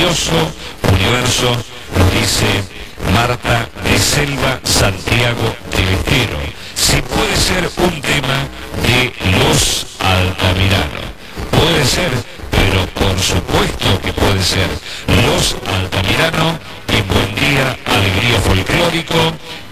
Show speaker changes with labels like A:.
A: precioso universo, nos dice Marta de Selva Santiago del Estero. Si puede ser un tema de los Altamirano. Puede ser, pero por supuesto que puede ser. Los Altamirano, en Buen Día, Alegría Folclórico,